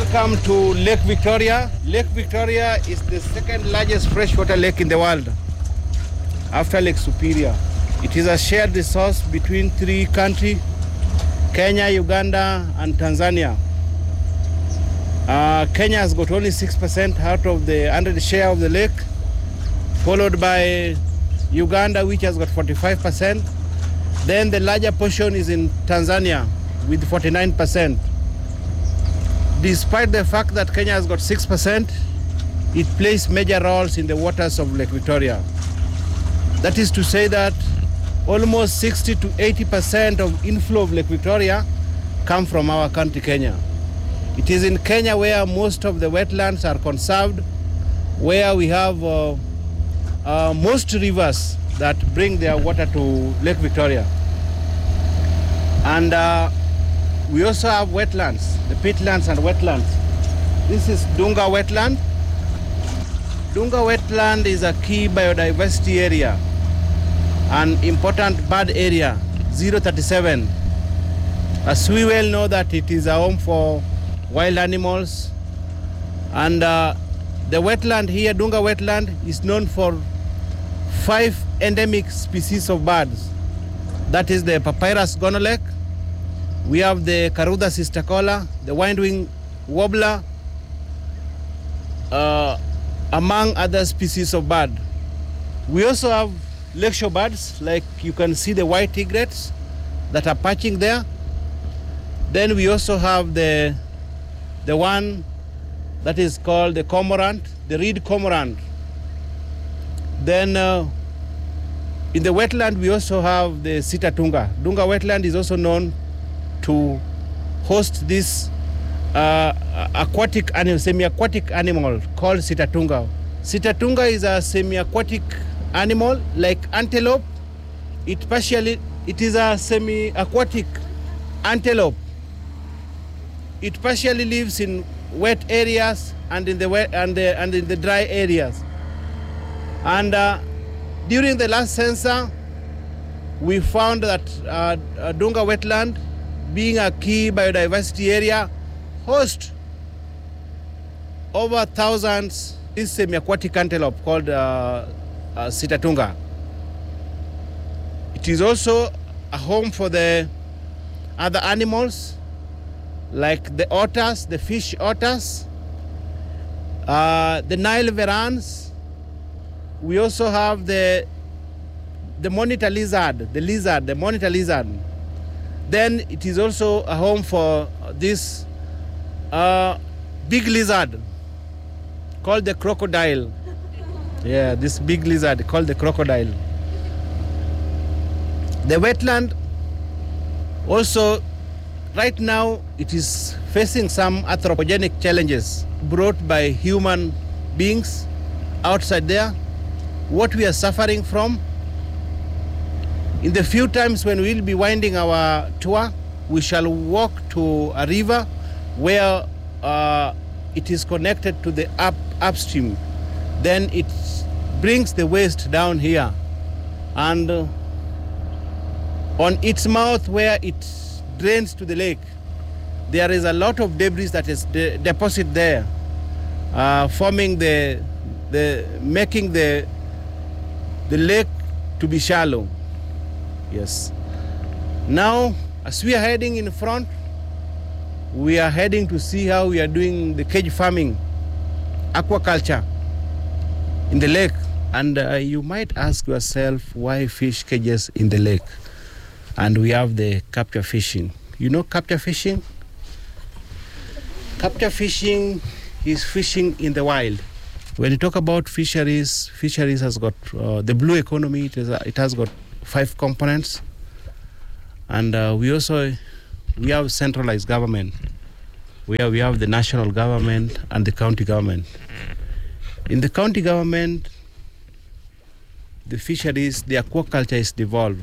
Welcome to Lake Victoria. Lake Victoria is the second largest freshwater lake in the world after Lake Superior. It is a shared resource between three countries, Kenya, Uganda, and Tanzania. Kenya has got only 6% out of the 100 share of the lake, followed by Uganda, which has got 45%. Then the larger portion is in Tanzania with 49%. Despite the fact that Kenya has got 6%, it plays major roles in the waters of Lake Victoria. That is to say that almost 60 to 80% of inflow of Lake Victoria come from our country, Kenya. It is in Kenya where most of the wetlands are conserved, where we have most rivers that bring their water to Lake Victoria. And we also have wetlands, the peatlands and wetlands. This is Dunga Wetland. Dunga Wetland is a key biodiversity area, an important bird area, 037. As we well know that it is a home for wild animals. And the wetland here, Dunga Wetland, is known for 5 endemic species of birds. That is the Papyrus gonolek. We have the Caruda cisticola, the windwing warbler, among other species of bird. We also have lakeshore birds, like you can see the white egrets that are perching there. Then we also have the one that is called the cormorant, the reed cormorant. Then in the wetland, we also have the Sitatunga. Dunga Wetland is also known to host this semi-aquatic animal called Sitatunga. Sitatunga is a semi-aquatic animal like antelope. It is a semi-aquatic antelope. It partially lives in wet areas and in the dry areas. And during the last census, we found that Dunga Wetland, being a key biodiversity area, hosts over thousands this semi-aquatic antelope called Sitatunga. It is also a home for the other animals like the otters, the fish otters, the Nile varans. We also have the monitor lizard, the monitor lizard. Then it is also a home for this big lizard called the crocodile. Yeah, this big lizard called the crocodile. The wetland also, right now, it is facing some anthropogenic challenges brought by human beings outside there. What we are suffering from, in the few times when we'll be winding our tour, we shall walk to a river where it is connected to the upstream. Then it brings the waste down here. And on its mouth where it drains to the lake, there is a lot of debris that is deposited there, forming making the lake to be shallow. Yes. Now, as we are heading in front, we are heading to see how we are doing the cage farming, aquaculture in the lake. And you might ask yourself, why fish cages in the lake? And we have the capture fishing. You know capture fishing? Capture fishing is fishing in the wild. When you talk about fisheries has got the blue economy. It has got 5 components, and we have centralized government. We have the national government and the county government. In the county government, the fisheries, the aquaculture is devolved.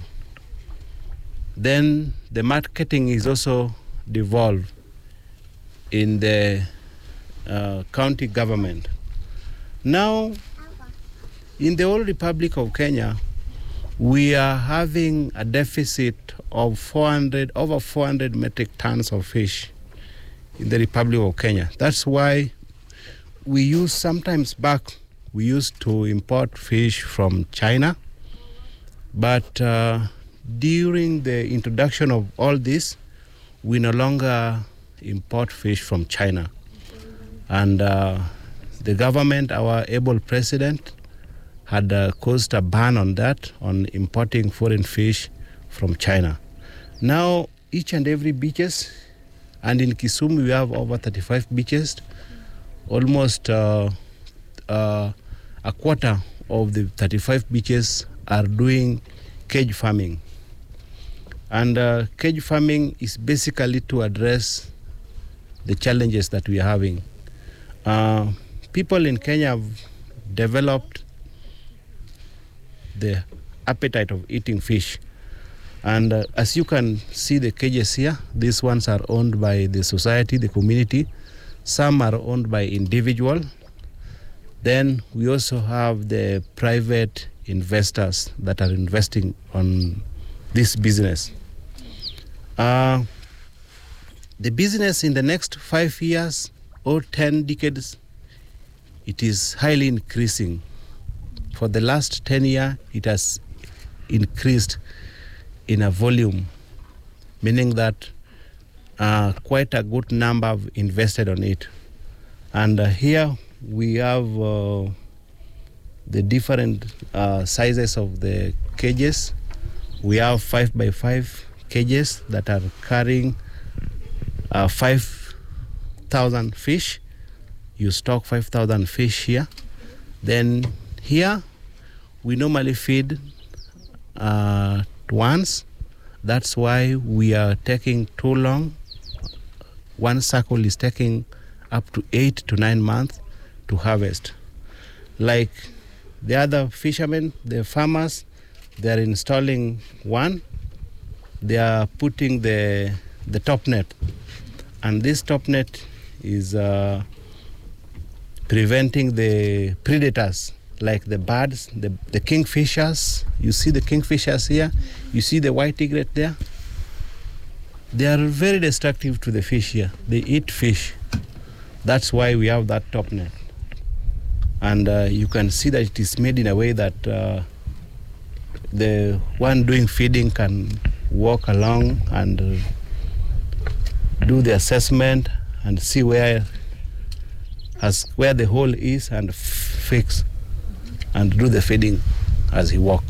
Then the marketing is also devolved in the county government. Now, in the whole Republic of Kenya, we are having a deficit of over 400 metric tons of fish in the Republic of Kenya. That's why we used to import fish from China. But during the introduction of all this, we no longer import fish from China. And the government, our able president, had caused a ban on that, on importing foreign fish from China. Now, each and every beaches, and in Kisumu we have over 35 beaches, almost a quarter of the 35 beaches are doing cage farming. And cage farming is basically to address the challenges that we are having. People in Kenya have developed the appetite of eating fish. And as you can see the cages here, these ones are owned by the society, the community. Some are owned by individual. Then we also have the private investors that are investing on this business. The business in the next 5 years or 10 decades, it is highly increasing. For the last 10 years, it has increased in a volume, meaning that quite a good number have invested on it. And here we have the different sizes of the cages. We have 5x5 cages that are carrying 5,000 fish. You stock 5,000 fish here. Then here we normally feed once. That's why we are taking too long. One cycle is taking up to 8 to 9 months to harvest. Like the other fishermen, the farmers, they are installing one. They are putting the top net, and this top net is preventing the predators like the birds, the kingfishers. You see the kingfishers here. You see the white egret there. They are very destructive to the fish here. They eat fish. That's why we have that top net. And you can see that it is made in a way that the one doing feeding can walk along and do the assessment and see where the hole is and fix and do the feeding as he walks.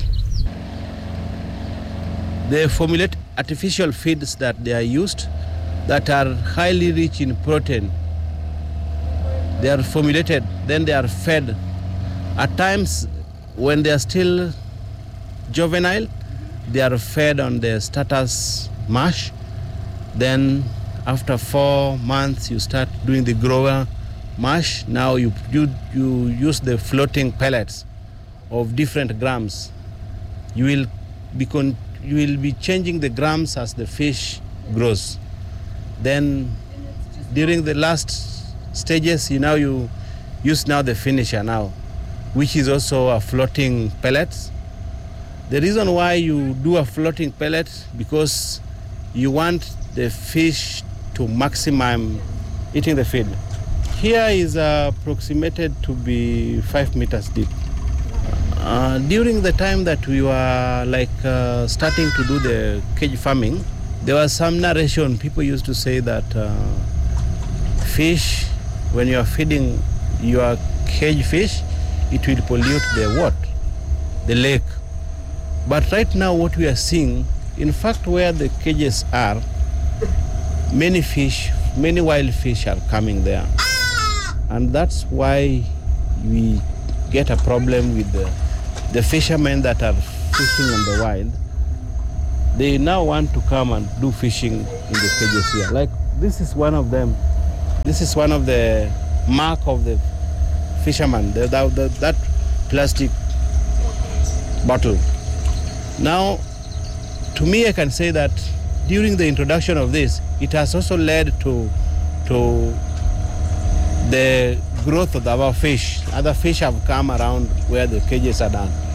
They formulate artificial feeds that they are used that are highly rich in protein. They are formulated, then they are fed. At times, when they are still juvenile, they are fed on the starters mash. Then after 4 months, you start doing the grower mash. Now you use the floating pellets of different grams. You will be changing the grams as the fish grows. Then during the last stages, you use the finisher now, which is also a floating pellet. The reason why you do a floating pellet, because you want the fish to maximum eating the feed. Here is approximated to be 5 meters deep. During the time that we were starting to do the cage farming, there was some narration. People used to say that fish, when you are feeding your cage fish, it will pollute the water, the lake. But right now what we are seeing, in fact, where the cages are, many wild fish are coming there. And that's why we get a problem with the fishermen that are fishing in the wild. They now want to come and do fishing in the cages here. Like this is one of them. This is one of the mark of the fisherman, that plastic bottle. Now, to me, I can say that during the introduction of this, it has also led to the growth of our fish. Other fish have come around where the cages are done.